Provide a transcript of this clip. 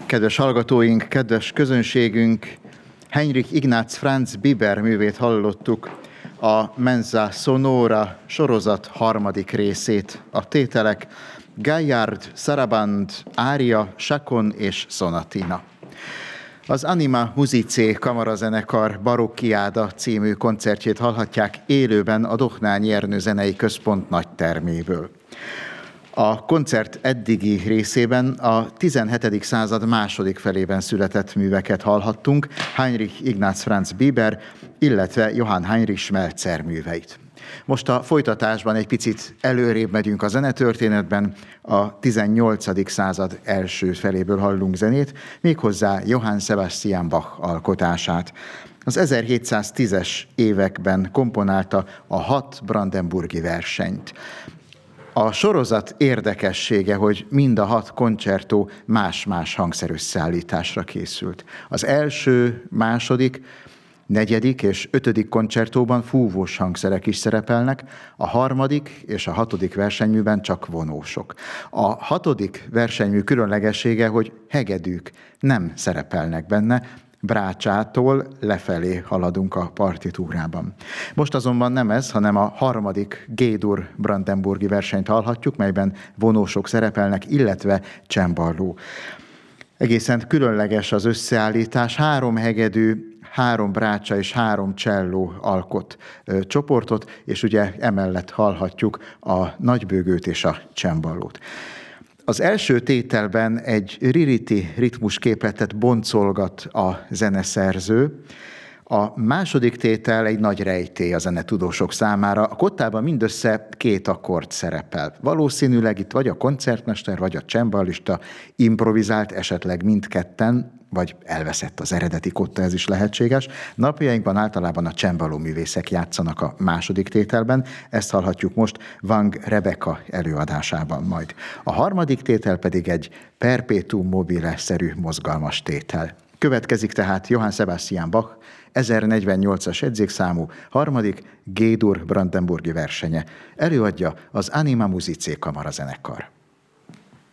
Kedves hallgatóink, kedves közönségünk, Heinrich Ignaz Franz Biber művét hallottuk, a Mensa Sonora sorozat harmadik részét. A tételek Gaillard, Sarabande, Ária, Chacon és Sonatina. Az Anima Musicae kamarazenekar Barokkiáda című koncertjét hallhatják élőben a Dohnányi Ernő Zenei Központ nagyterméből. A koncert eddigi részében a 17. század második felében született műveket hallhattunk, Heinrich Ignaz Franz Biber, illetve Johann Heinrich Schmelzer műveit. Most a folytatásban egy picit előrébb megyünk a zenetörténetben, a 18. század első feléből hallunk zenét, méghozzá Johann Sebastian Bach alkotását. Az 1710-es években komponálta a 6 brandenburgi versenyt. A sorozat érdekessége, hogy mind a 6 koncertó más-más hangszerösszeállításra készült. Az első, második, negyedik és 5. koncertóban fúvós hangszerek is szerepelnek, a 3. és a 6. versenyműben csak vonósok. A 6. versenymű különlegessége, hogy hegedűk nem szerepelnek benne, Brácsától lefelé haladunk a partitúrában. Most azonban nem ez, hanem a 3. G-dur brandenburgi versenyt hallhatjuk, melyben vonósok szerepelnek, illetve cemballó. Egészen különleges az összeállítás, 3 hegedű, 3 brácsa és 3 cselló alkot csoportot, és ugye emellett hallhatjuk a nagybőgőt és a cemballót. Az első tételben egy ririti ritmusképletet boncolgat a zeneszerző, a második tétel egy nagy rejtély a zenetudósok számára. A kottában mindössze 2 akkord szerepel. Valószínűleg itt vagy a koncertmester, vagy a cemballista improvizált, esetleg mindketten, vagy elveszett az eredeti kotta, ez is lehetséges. Napjainkban általában a cemballó művészek játszanak a második tételben, ezt hallhatjuk most Wang Rebecca előadásában majd. A 3. tétel pedig egy perpetuum mobile-szerű mozgalmas tétel. Következik tehát Johann Sebastian Bach 1048-as jegyzékszámú 3. G-dur brandenburgi versenye. Előadja az Anima Musicae kamarazenekar.